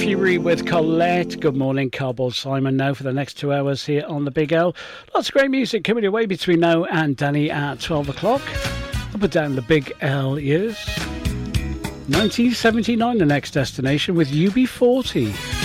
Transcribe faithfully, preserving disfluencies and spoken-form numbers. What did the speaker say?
Shiri with Colette. Good morning, Cardboard Simon now for the next two hours here on the Big L. Lots of great music coming your way between now and Danny at twelve o'clock. Up and down the Big L years. nineteen seventy-nine, the next destination with U B forty.